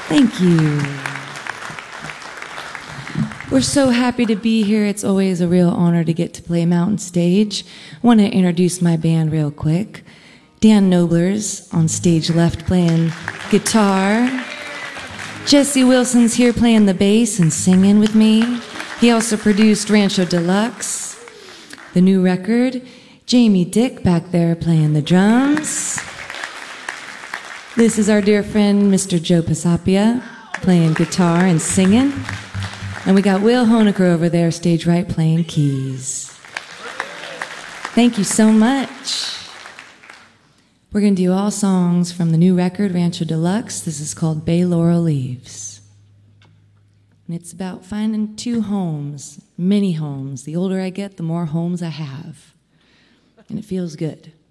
Thank you. We're so happy to be here. It's always a real honor to get to play Mountain Stage. I want to introduce my band real quick. Dan Nobler's on stage left playing guitar. Jesse Wilson's here playing the bass and singing with me. He also produced Rancho Deluxe, the new record. Jamie Dick back there playing the drums. This is our dear friend, Mr. Joe Pisapia, playing guitar and singing. And we got Will Honecker over there, stage right, playing keys. Thank you so much. We're going to do all songs from the new record, Rancho Deluxe. This is called Bay Laurel Leaves. And it's about finding two homes, many homes. The older I get, the more homes I have. And it feels good.